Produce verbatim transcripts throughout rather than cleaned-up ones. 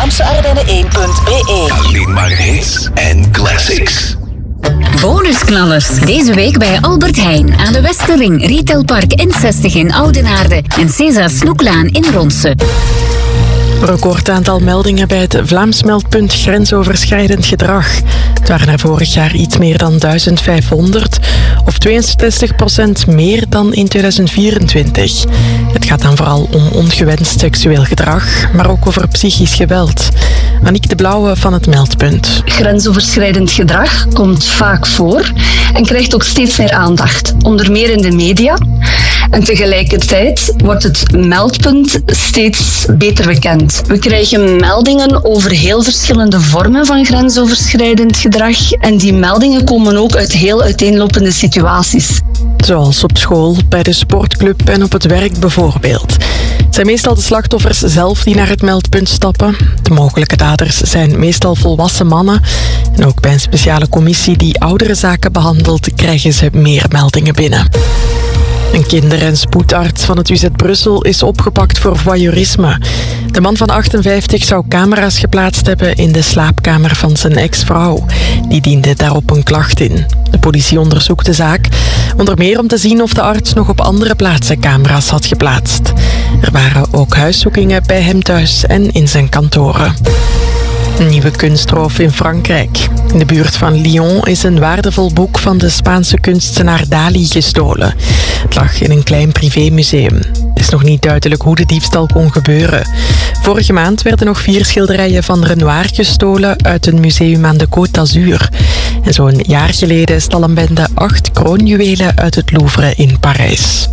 Vlaamse Ardennen één punt b e. Alleen maar hits en classics. Bonusknallers. Deze week bij Albert Heijn aan de Westerring, Retailpark N zestig in Oudenaarde en César Snoeklaan in Ronse. Record aantal meldingen bij het Vlaams meldpunt grensoverschrijdend gedrag. Het waren er vorig jaar iets meer dan duizend vijfhonderd, of tweeënzestig procent meer dan in tweeduizend vierentwintig. Het gaat dan vooral om ongewenst seksueel gedrag, maar ook over psychisch geweld. Aniek de Blauwe van het meldpunt. Grensoverschrijdend gedrag komt vaak voor en krijgt ook steeds meer aandacht, onder meer in de media. En tegelijkertijd wordt het meldpunt steeds beter bekend. We krijgen meldingen over heel verschillende vormen van grensoverschrijdend gedrag en die meldingen komen ook uit heel uiteenlopende situaties. Zoals op school, bij de sportclub en op het werk bijvoorbeeld. Het zijn meestal de slachtoffers zelf die naar het meldpunt stappen. De mogelijke daders zijn meestal volwassen mannen. En ook bij een speciale commissie die oudere zaken behandelt, krijgen ze meer meldingen binnen. Een kinder- en spoedarts van het U Z Brussel is opgepakt voor voyeurisme. De man van achtenvijftig zou camera's geplaatst hebben in de slaapkamer van zijn ex-vrouw. Die diende daarop een klacht in. De politie onderzoekt de zaak, onder meer om te zien of de arts nog op andere plaatsen camera's had geplaatst. Er waren ook huiszoekingen bij hem thuis en in zijn kantoren. Een nieuwe kunstroof in Frankrijk. In de buurt van Lyon is een waardevol boek van de Spaanse kunstenaar Dali gestolen. Het lag in een klein privémuseum. Het is nog niet duidelijk hoe de diefstal kon gebeuren. Vorige maand werden nog vier schilderijen van Renoir gestolen uit een museum aan de Côte d'Azur. En zo'n jaar geleden stal een bende acht kroonjuwelen uit het Louvre in Parijs.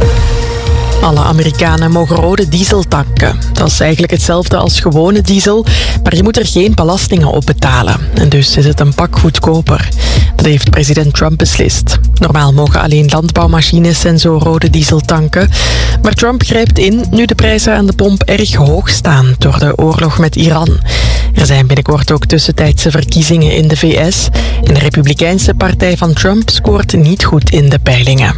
Alle Amerikanen mogen rode diesel tanken. Dat is eigenlijk hetzelfde als gewone diesel, maar je moet er geen belastingen op betalen. En dus is het een pak goedkoper. Dat heeft president Trump beslist. Normaal mogen alleen landbouwmachines en zo rode diesel tanken. Maar Trump grijpt in nu de prijzen aan de pomp erg hoog staan door de oorlog met Iran. Er zijn binnenkort ook tussentijdse verkiezingen in de V S. En de Republikeinse partij van Trump scoort niet goed in de peilingen.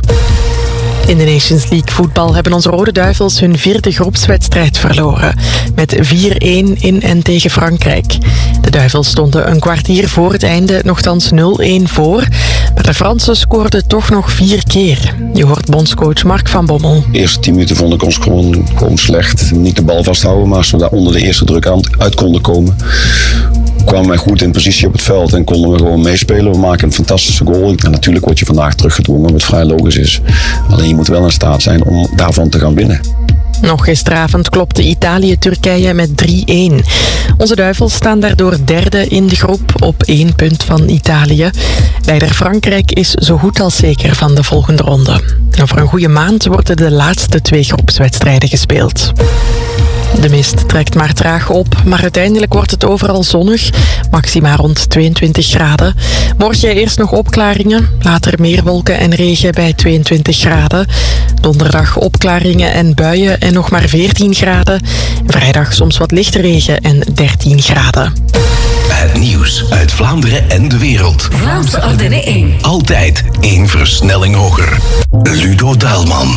In de Nations League voetbal hebben onze Rode Duivels hun vierde groepswedstrijd verloren. Met vier-een in en tegen Frankrijk. De Duivels stonden een kwartier voor het einde nogthans nul-een voor. Maar de Fransen scoorden toch nog vier keer. Je hoort bondscoach Mark van Bommel. De eerste tien minuten vond ik ons gewoon, gewoon slecht. Niet de bal vasthouden, maar als we daar onder de eerste druk aan, uit konden komen, kwamen wij goed in positie op het veld en konden we gewoon meespelen. We maken een fantastische goal. En natuurlijk word je vandaag teruggedwongen, wat vrij logisch is. Alleen je moet wel in staat zijn om daarvan te gaan winnen. Nog gisteravond klopte Italië-Turkije met drie-een. Onze Duivels staan daardoor derde in de groep op één punt van Italië. Leider Frankrijk is zo goed als zeker van de volgende ronde. En over een goede maand worden de laatste twee groepswedstrijden gespeeld. De mist trekt maar traag op, maar uiteindelijk wordt het overal zonnig. Maxima rond tweeëntwintig graden. Morgen eerst nog opklaringen, later meer wolken en regen bij tweeëntwintig graden. Donderdag opklaringen en buien en nog maar veertien graden. Vrijdag soms wat lichte regen en dertien graden. Het nieuws uit Vlaanderen en de wereld. Vlaamse Ardennen één. Altijd één versnelling hoger. Ludo Daalman.